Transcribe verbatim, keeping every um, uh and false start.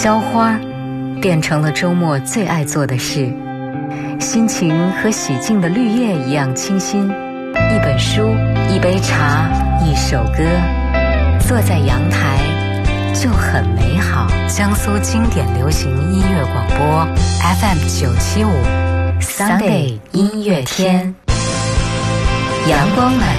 浇花变成了周末最爱做的事，心情和洗净的绿叶一样清新。一本书，一杯茶，一首歌，坐在阳台就很美好。江苏经典流行音乐广播 F M 九七五 Sunday 音乐天，阳光满